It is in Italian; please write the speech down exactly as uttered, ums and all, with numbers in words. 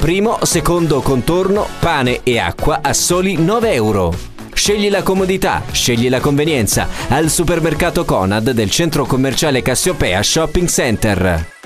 primo, secondo contorno, pane e acqua a soli nove euro. Scegli la comodità, scegli la convenienza al supermercato Conad del centro commerciale Cassiopea Shopping Center.